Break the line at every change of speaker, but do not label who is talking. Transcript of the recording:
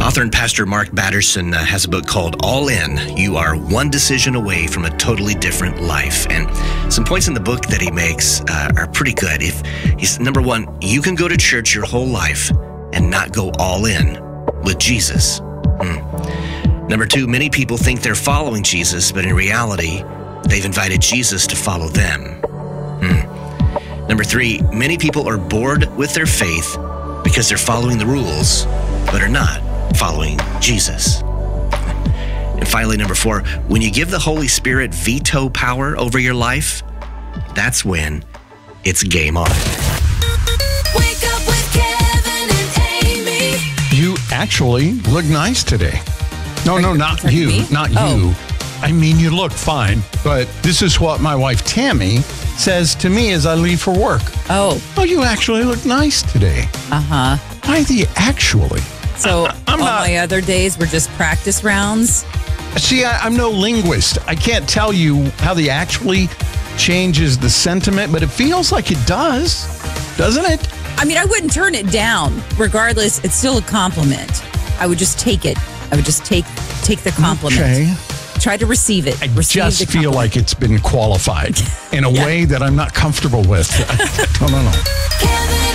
Author and pastor Mark Batterson has a book called All In. You are one decision away from a totally different life. And some points in the book that he makes are pretty good. He's number one, you can go to church your whole life and not go all in with Jesus. Number two, many people think they're following Jesus, but in reality, they've invited Jesus to follow them. Number three, many people are bored with their faith because they're following the rules, but are not following Jesus. And finally, number four, when you give the Holy Spirit veto power over your life, that's when it's game on.
Wake up with Kevin and Amy.
You actually look nice today. No, not you.
Me?
Not
Oh.
you. I mean, you look fine, but this is what my wife Tammy says to me as I leave for work.
Oh,
You actually look nice today.
uh-huh.
Why the actually?
So
I'm
all
not-
my other days were just practice rounds.
See, I'm no linguist. I can't tell you how the actually changes the sentiment, but it feels like it does, doesn't it?
I mean, I wouldn't turn it down. Regardless, it's still a compliment. I would just take it. I would just take the compliment.
Okay.
Try to receive it.
I
Receive
just
the
feel
compliment.
like it's been qualified in a way that I'm not comfortable with. I don't know.
Kevin